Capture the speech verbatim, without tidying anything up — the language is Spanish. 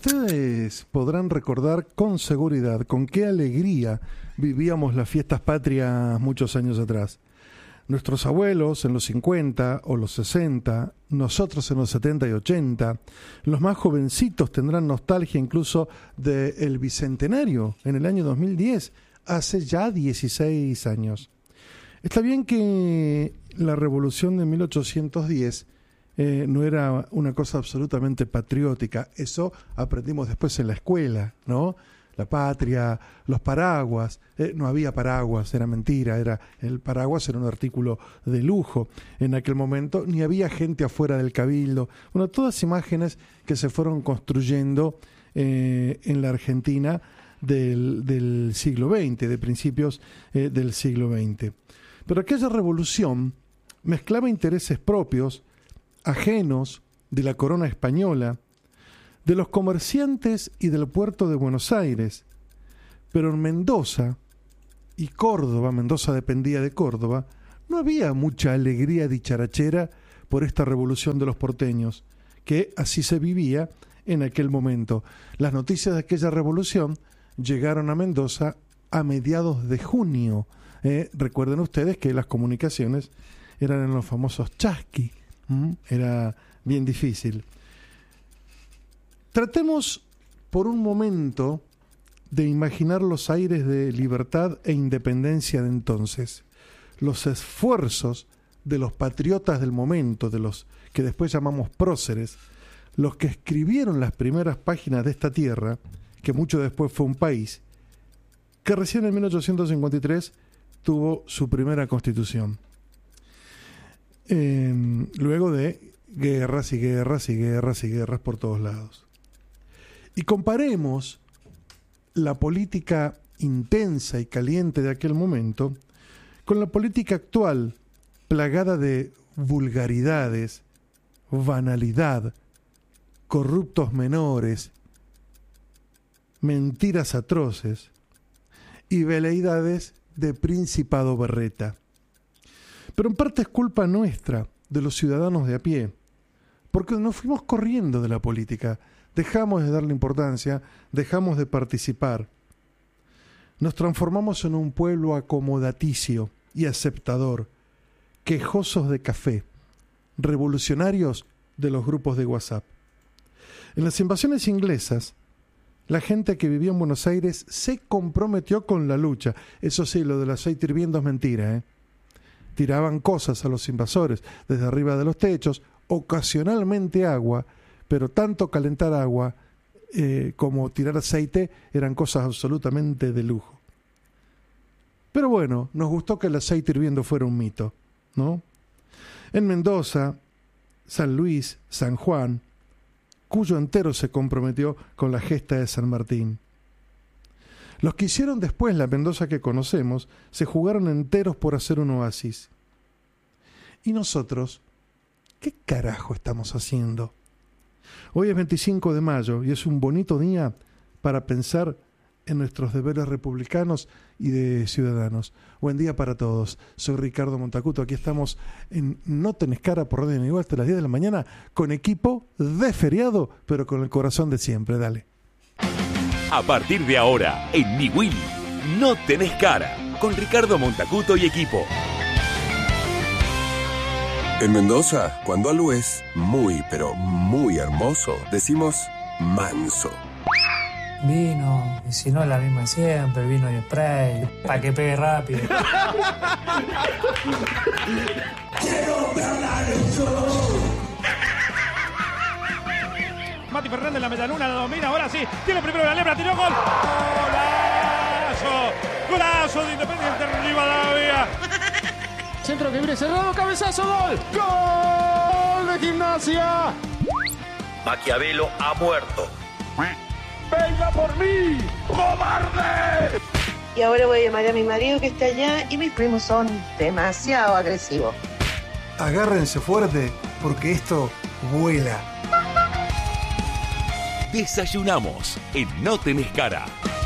Ustedes podrán recordar con seguridad con qué alegría vivíamos las fiestas patrias muchos años atrás. Nuestros abuelos en los cincuenta o los sesenta, nosotros en los setenta y ochenta, los más jovencitos tendrán nostalgia incluso del bicentenario en el año dos mil diez, hace ya dieciséis años. Está bien que la revolución de mil ochocientos diez eh, no era una cosa absolutamente patriótica, eso aprendimos después en la escuela, ¿no? La patria, los paraguas, eh, no había paraguas, era mentira, era el paraguas era un artículo de lujo en aquel momento, ni había gente afuera del cabildo, bueno, todas imágenes que se fueron construyendo eh, en la Argentina del, del siglo veinte, de principios eh, del siglo veinte. Pero aquella revolución mezclaba intereses propios, ajenos, de la corona española, de los comerciantes y del puerto de Buenos Aires, pero en Mendoza y Córdoba, Mendoza dependía de Córdoba, no había mucha alegría dicharachera por esta revolución de los porteños, que así se vivía en aquel momento. Las noticias de aquella revolución llegaron a Mendoza a mediados de junio. Eh, recuerden ustedes que las comunicaciones eran en los famosos chasqui, ¿Mm? Era bien difícil. Tratemos por un momento de imaginar los aires de libertad e independencia de entonces, los esfuerzos de los patriotas del momento, de los que después llamamos próceres, los que escribieron las primeras páginas de esta tierra, que mucho después fue un país, que recién en mil ochocientos cincuenta y tres tuvo su primera constitución. Eh, luego de guerras y guerras y guerras y guerras por todos lados. Y comparemos la política intensa y caliente de aquel momento con la política actual, plagada de vulgaridades, banalidad, corruptos menores, mentiras atroces y veleidades de Principado Berreta. Pero en parte es culpa nuestra, de los ciudadanos de a pie, porque nos fuimos corriendo de la política, dejamos de darle importancia, dejamos de participar. Nos transformamos en un pueblo acomodaticio y aceptador, quejosos de café, revolucionarios de los grupos de WhatsApp. En las invasiones inglesas, la gente que vivía en Buenos Aires se comprometió con la lucha. Eso sí, lo del aceite hirviendo es mentira, ¿eh? Tiraban cosas a los invasores desde arriba de los techos, ocasionalmente agua, pero tanto calentar agua eh, como tirar aceite eran cosas absolutamente de lujo. Pero bueno, nos gustó que el aceite hirviendo fuera un mito, ¿no? En Mendoza, San Luis, San Juan, Cuyo entero se comprometió con la gesta de San Martín. Los que hicieron después la Mendoza que conocemos se jugaron enteros por hacer un oasis. ¿Y nosotros? ¿Qué carajo estamos haciendo? Hoy es veinticinco de mayo y es un bonito día para pensar en nuestros deberes republicanos y de ciudadanos. Buen día para todos. Soy Ricardo Montacuto. Aquí estamos en No Tenés Cara por Radio Igual hasta las diez de la mañana con equipo de feriado, pero con el corazón de siempre. Dale. A partir de ahora, en Mi Will, No Tenés Cara, con Ricardo Montacuto y equipo. En Mendoza, cuando algo es muy, pero muy hermoso, decimos manso. Vino, y si no la misma siempre, vino y spray, para que pegue rápido. Quiero ganar el show. Mati Fernández, la metaluna, la domina, ahora sí, tiene primero la lebra, tiró gol. ¡Golazo! ¡Golazo de Independiente Rivadavia! Centro que viene cerrado, cabezazo, gol. ¡Gol de Gimnasia! Maquiavelo ha muerto. ¡Venga por mí, cobarde! Y ahora voy a llamar a mi marido que está allá y mis primos son demasiado agresivos. Agárrense fuerte porque esto vuela. Desayunamos en No Tenés Cara.